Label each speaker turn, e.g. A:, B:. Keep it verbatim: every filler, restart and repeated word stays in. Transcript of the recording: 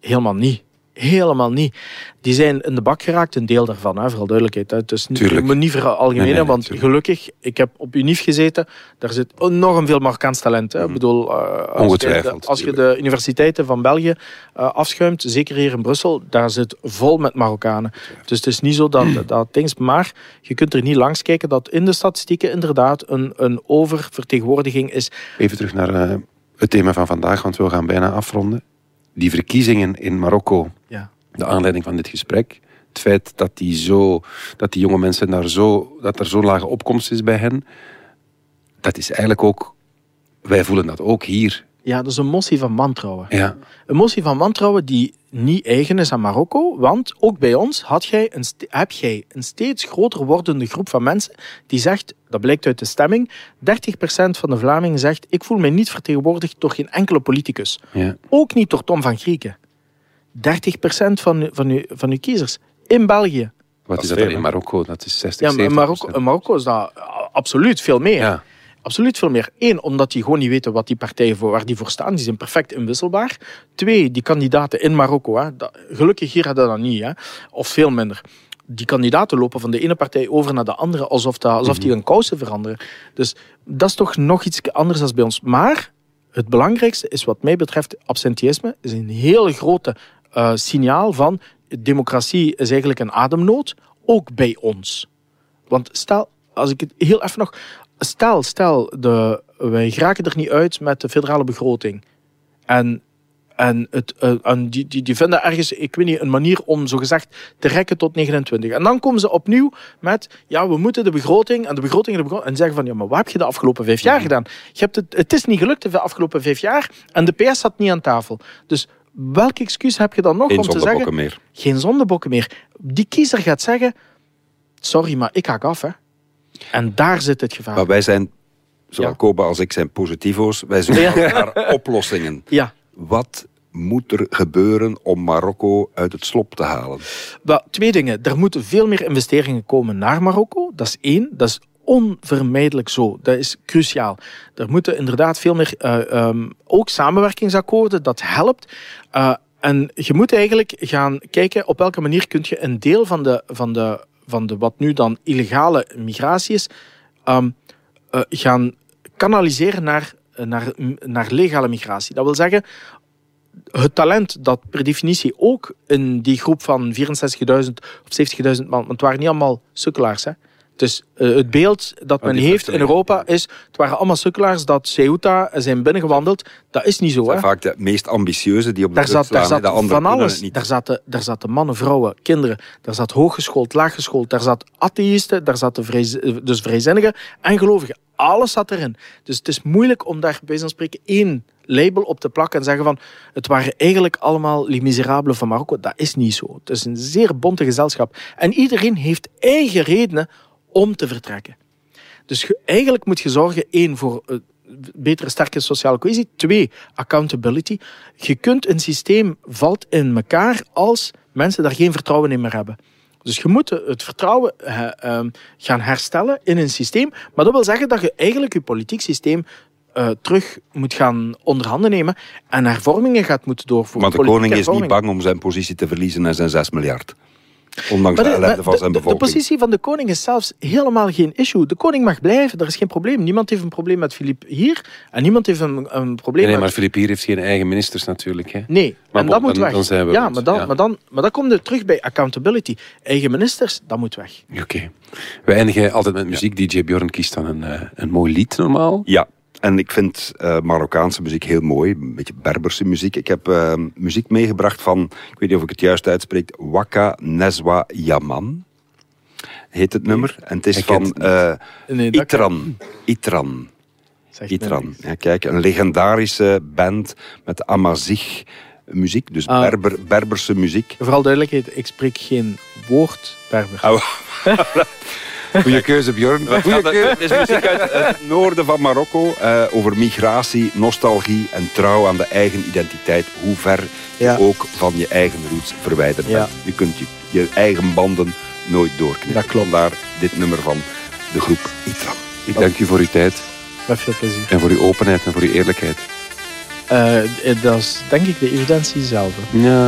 A: Helemaal niet. Helemaal niet. Die zijn in de bak geraakt, een deel daarvan, hè, vooral duidelijkheid. Hè. Het is niet, je moet niet veralgemenen, nee, nee, nee, want tuurlijk. Gelukkig, ik heb op UNIF gezeten, daar zit enorm veel Marokkaans talent. Hè. Mm. Ik bedoel, uh, als, je de, als je de universiteiten van België uh, afschuimt, zeker hier in Brussel, daar zit vol met Marokkanen. Ja. Dus het is niet zo dat, mm. dat ding, maar je kunt er niet langs kijken dat in de statistieken inderdaad een, een oververtegenwoordiging is.
B: Even terug naar uh, het thema van vandaag, want we gaan bijna afronden. Die verkiezingen in Marokko, ja. De aanleiding van dit gesprek, het feit dat die, zo, dat die jonge mensen daar zo, dat er zo'n lage opkomst is bij hen, dat is eigenlijk ook, wij voelen dat ook hier.
A: Ja, dat is een motie van wantrouwen.
B: Ja.
A: Een motie van wantrouwen die niet eigen is aan Marokko, want ook bij ons had jij een, heb jij een steeds groter wordende groep van mensen die zegt, dat blijkt uit de stemming, dertig procent van de Vlamingen zegt, ik voel mij niet vertegenwoordigd door geen enkele politicus.
B: Ja.
A: Ook niet door Tom van Grieken. dertig procent van, van, uw, van uw kiezers. In België.
B: Wat is dat dan in Marokko? Dat is zestig,
A: ja, in Marokko, in Marokko is dat absoluut veel meer.
B: Ja.
A: Absoluut veel meer. Eén, omdat die gewoon niet weten wat die partijen voor, waar die voor staan. Die zijn perfect inwisselbaar. Twee, die kandidaten in Marokko. Hè, dat, gelukkig hier hadden dat niet. Hè, of veel minder. Die kandidaten lopen van de ene partij over naar de andere alsof, dat, alsof die hun kousen veranderen. Dus dat is toch nog iets anders dan bij ons. Maar het belangrijkste is wat mij betreft absenteïsme. Is een hele grote uh, signaal van democratie is eigenlijk een ademnood. Ook bij ons. Want stel, als ik het heel even nog... Stel, stel, de, wij geraken er niet uit met de federale begroting. En, en, het, uh, en die, die, die vinden ergens, ik weet niet, een manier om zogezegd te rekken tot negenentwintig. En dan komen ze opnieuw met, ja, we moeten de begroting en de begroting en de begroting. En zeggen van, ja, maar wat heb je de afgelopen vijf jaar gedaan? Je hebt het, het is niet gelukt de afgelopen vijf jaar en de P S zat niet aan tafel. Dus welk excuus heb je dan nog
B: Geen
A: om te zeggen...
B: Meer.
A: Geen zondebokken meer. Die kiezer gaat zeggen, sorry, maar ik haak af, hè. En daar zit het gevaar.
C: Maar wij zijn, zowel ja. Koba als ik, zijn positivo's. Wij zoeken ja. naar oplossingen.
A: Ja.
C: Wat moet er gebeuren om Marokko uit het slop te halen?
A: Wel, twee dingen. Er moeten veel meer investeringen komen naar Marokko. Dat is één. Dat is onvermijdelijk zo. Dat is cruciaal. Er moeten inderdaad veel meer... Uh, um, ook samenwerkingsakkoorden, dat helpt. Uh, en je moet eigenlijk gaan kijken op welke manier kun je een deel van de... Van de van de wat nu dan illegale migratie is, um, uh, gaan kanaliseren naar, naar, naar legale migratie. Dat wil zeggen, het talent dat per definitie ook in die groep van vierenzestigduizend of zeventigduizend man, want het waren niet allemaal sukkelaars, hè. Dus uh, het beeld dat men heeft in Europa is, het waren allemaal sukkelaars dat Ceuta zijn binnengewandeld. Dat is niet zo.
C: Dat zijn
A: hè.
C: vaak de meest ambitieuze die op de
A: daar
C: rug
A: zat,
C: slaan.
A: Daar zat
C: de andere
A: van alles.
C: het niet.
A: Daar zaten, daar zaten mannen, vrouwen, kinderen. Daar zat hooggeschoold, laaggeschoold. Daar zat atheïsten, daar zaten vrij, dus vrijzinnigen en gelovigen. Alles zat erin. Dus het is moeilijk om daar bij wijze van spreken één label op te plakken en zeggen van het waren eigenlijk allemaal Les Miserables van Marokko. Dat is niet zo. Het is een zeer bonte gezelschap. En iedereen heeft eigen redenen om te vertrekken. Dus je, eigenlijk moet je zorgen, één, voor uh, betere, sterke sociale cohesie. Twee, accountability. Je kunt een systeem valt in elkaar als mensen daar geen vertrouwen in meer hebben. Dus je moet het vertrouwen uh, um, gaan herstellen in een systeem. Maar dat wil zeggen dat je eigenlijk je politiek systeem uh, terug moet gaan onderhanden nemen en hervormingen gaat moeten doorvoeren.
C: Want de koning is niet bang om zijn positie te verliezen en zijn zes miljard. Ondanks
A: de,
C: de ellende van zijn
A: de,
C: bevolking.
A: De positie van de koning is zelfs helemaal geen issue. De koning mag blijven, er is geen probleem. Niemand heeft een probleem met Philippe hier en niemand heeft een, een probleem
B: nee,
A: met...
B: maar Philippe hier heeft geen eigen ministers natuurlijk. Hè?
A: Nee,
B: maar
A: en
B: bon,
A: dat moet
B: dan,
A: weg.
B: Dan zijn we
A: ja, maar dan,
B: ja.
A: maar, dan, maar dan komt het terug bij accountability. Eigen ministers, dat moet weg.
B: Oké. Okay. We eindigen altijd met muziek. Ja. D J Bjorn kiest dan een, uh, een mooi lied normaal.
C: Ja. En ik vind uh, Marokkaanse muziek heel mooi. Een beetje Berberse muziek. Ik heb uh, muziek meegebracht van, ik weet niet of ik het juist uitspreek, Waka Nezwa Yaman. Heet het nummer. En het is ik van uh, nee, Itran. Itran. Itran. Ja, kijk, een legendarische band met Amazigh muziek. Dus uh, Berber, Berberse muziek.
A: Vooral duidelijkheid, ik spreek geen woord Berber.
C: Oh. Goeie keuze, Bjorn. Goeie keuze. Het is muziek uit het noorden van Marokko. Uh, over migratie, nostalgie en trouw aan de eigen identiteit. Hoe ver ja. je ook van je eigen roots verwijderd bent. Ja. Je kunt je, je eigen banden nooit doorknippen.
A: Dat klopt.
C: Vandaar dit nummer van de groep Itran.
B: Ik dank u voor uw tijd.
A: Met veel plezier.
B: En voor uw openheid en voor uw eerlijkheid.
A: Uh, dat is denk ik de evidentie zelf.
B: Ja.